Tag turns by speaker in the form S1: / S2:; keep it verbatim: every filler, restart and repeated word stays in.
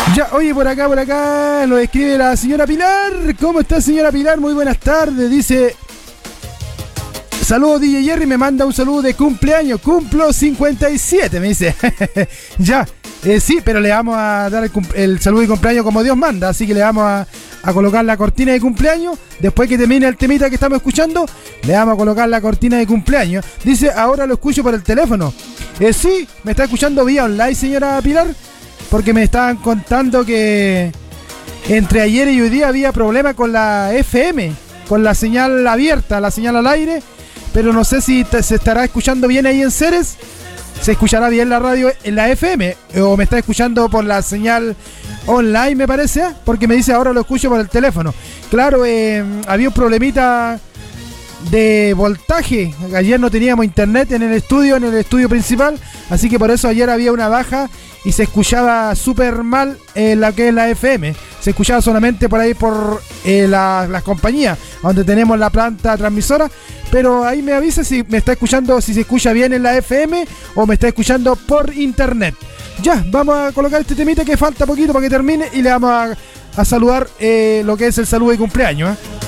S1: Ya, oye, por acá, por acá, lo escribe la señora Pilar. ¿Cómo está, señora Pilar? Muy buenas tardes. Dice: saludos, D J Jerry. Me manda un saludo de cumpleaños. Cumplo cincuenta y siete, me dice. Ya, eh, sí, pero le vamos a dar el, el saludo de cumpleaños como Dios manda. Así que le vamos a, a colocar la cortina de cumpleaños. Después que termine el temita que estamos escuchando, le vamos a colocar la cortina de cumpleaños. Dice: ahora lo escucho por el teléfono. Eh, sí, me está escuchando vía online, señora Pilar. Porque me estaban contando que entre ayer y hoy día había problema con la F M, con la señal abierta, la señal al aire, pero no sé si te, se estará escuchando bien ahí en Ceres, se escuchará bien la radio en la F M, o me está escuchando por la señal online, me parece, porque me dice ahora lo escucho por el teléfono. Claro, eh, había un problemita de voltaje. Ayer no teníamos internet en el estudio, en el estudio principal, así que por eso ayer había una baja y se escuchaba súper mal eh, la que es la F M. Se escuchaba solamente por ahí por eh, la, las compañías donde tenemos la planta transmisora, pero ahí me avisa si me está escuchando, si se escucha bien en la F M o me está escuchando por internet. Ya, vamos a colocar este temita que falta poquito para que termine y le vamos a, a saludar eh, lo que es el saludo de cumpleaños, ¿eh?